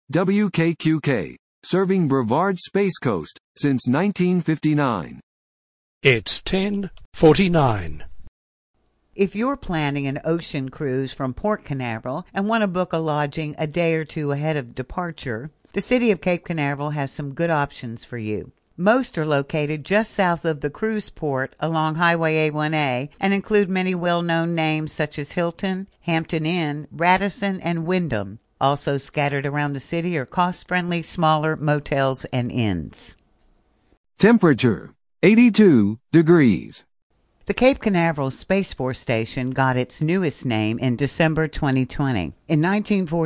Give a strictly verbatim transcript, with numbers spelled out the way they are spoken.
W K Q K, serving Brevard Space Coast since nineteen fifty-nine. It's ten forty-nine. If you're planning an ocean cruise from Port Canaveral and want to book a lodging a day or two ahead of departure, the city of Cape Canaveral has some good options for you. Most are located just south of the cruise port along Highway A one A and include many well-known names such as Hilton, Hampton Inn, Radisson, and Wyndham. Also scattered around the city are cost-friendly smaller motels and inns. Temperature, eighty-two degrees. The Cape Canaveral Space Force Station got its newest name in December twenty twenty. In nineteen forty